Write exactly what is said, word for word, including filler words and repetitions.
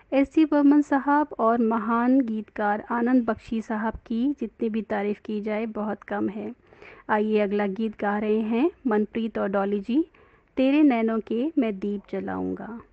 S C Burman साहब और महान गीतकार आनंद बख्शी साहब की जितनी भी तारीफ़ की जाए बहुत कम है। आइए अगला गीत गा रहे हैं मनप्रीत और डॉली जी, तेरे नैनों के मैं दीप जलाऊंगा।